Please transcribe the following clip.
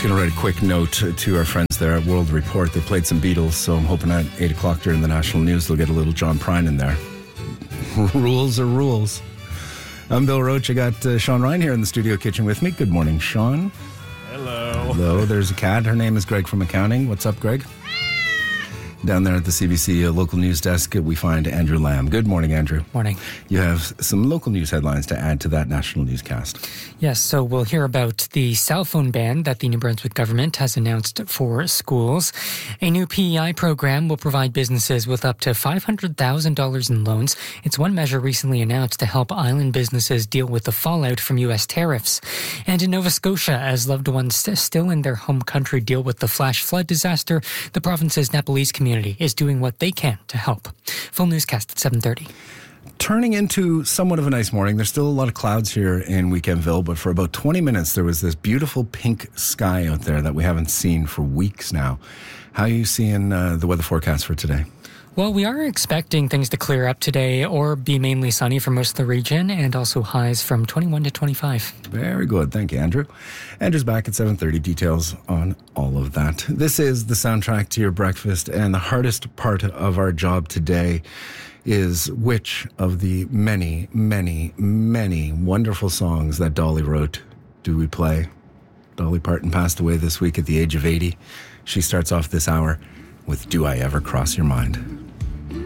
Just going to write a quick note to our friends there at World Report. They played some Beatles, so I'm hoping at 8 o'clock during the national news they'll get a little John Prine in there. Rules are rules. I'm Bill Roach. I got Sean Ryan here in the studio kitchen with me. Good morning, Sean. Hello. Hello. There's a cat. Her name is Greg from accounting. What's up, Greg? Down there at the CBC local news desk, we find Andrew Lamb. Good morning, Andrew. Morning. You have some local news headlines to add to that national newscast. Yes, so we'll hear about the cell phone ban that the New Brunswick government has announced for schools. A new PEI program will provide businesses with up to $500,000 in loans. It's one measure recently announced to help island businesses deal with the fallout from U.S. tariffs. And in Nova Scotia, as loved ones still in their home country deal with the flash flood disaster, the province's Nepalese community is doing what they can to help. Full newscast at 7:30. Turning into somewhat of a nice morning. There's still a lot of clouds here in Weekendville, but for about 20 minutes there was this beautiful pink sky out there that we haven't seen for weeks now. How are you seeing the weather forecast for today? Well, we are expecting things to clear up today or be mainly sunny for most of the region, and also highs from 21 to 25. Very good. Thank you, Andrew. Andrew's back at 7:30. Details on all of that. This is the soundtrack to your breakfast, and the hardest part of our job today is which of the many, many, many wonderful songs that Dolly wrote do we play? Dolly Parton passed away this week at the age of 80. She starts off this hour with Do I Ever Cross Your Mind?